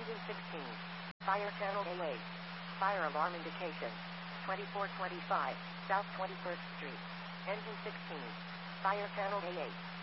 Engine 16. Fire channel A8. Fire alarm indication. 2425 South 21st Street. Engine 16. Fire channel A8.